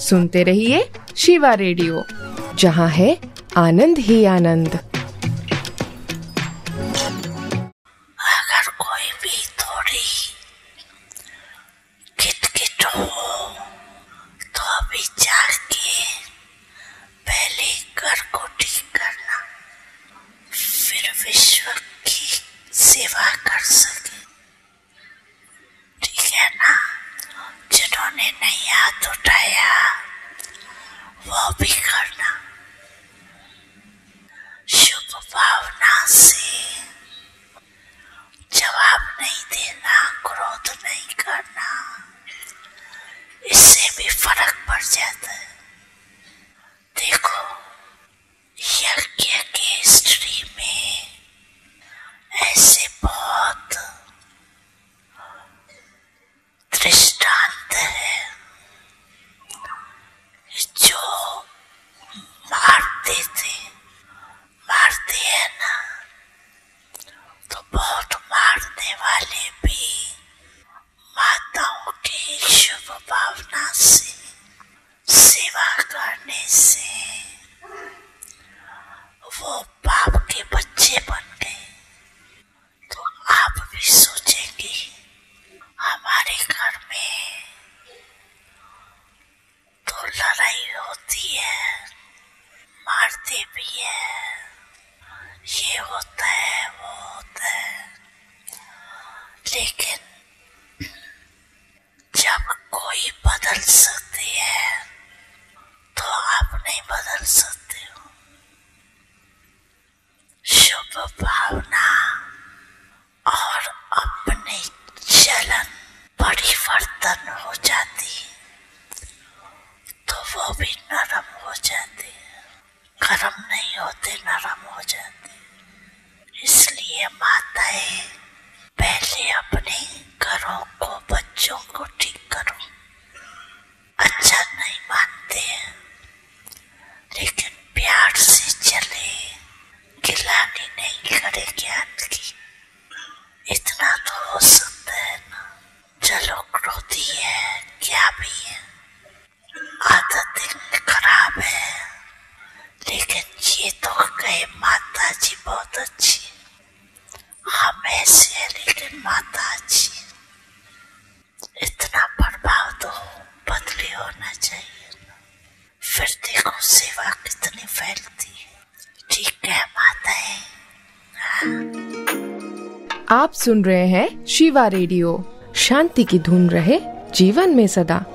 सुनते रहिए शिवा रेडियो, जहाँ है आनंद ही आनंद। अगर कोई भी थोड़ी किटकिट हो तो अभी जाके पहले घर को ठीक करना, फिर विश्व की सेवा कर सके। ठीक है ना? जिन्होंने नहीं हाथ उठाया वो भी करना। शुभ भावना से जवाब नहीं देना, क्रोध नहीं करना, इससे भी फर्क पड़ जाता है। देखो, यज्ञ के हिस्ट्री में ऐसे बहुत दृष्टांत है जो मारते हैं ना, तो बहुत मारने वाले भी माताओं की शुभ भावना से सेवा करने से वो बाप के बच्चे बन गए। तो आप भी सोचेंगे, हमारे घर में तो लड़ाई होती है, मारते भी है, ये होता है वो होता है, लेकिन जब कोई बदल सकती है तो आप नहीं बदल सकते हो। शुभ भावना और अपने चलन परिवर्तन हो जाती, तो वो भी नरम हो जाते, गरम नहीं होते, नरम हो जाते। इसलिए माताएं पहले अपने घरों को, बच्चों को ठीक करो। अच्छा नहीं मानते हैं, लेकिन प्यार से चले, गिलानी नहीं करे ज्ञान की। इतना तो हो सकता है ना। चलो, क्रोधी है, क्या भी है, आदतें खराब है, लेकिन ये तो कहे माता जी बहुत अच्छी, हम ऐसे हैं लेकिन माता अच्छी। इतना प्रभाव तो बदले होना चाहिए। फिर देखो सेवा कितनी फैलती है। ठीक है माताएं। आप सुन रहे हैं शिवा रेडियो। शांति की धुन रहे जीवन में सदा।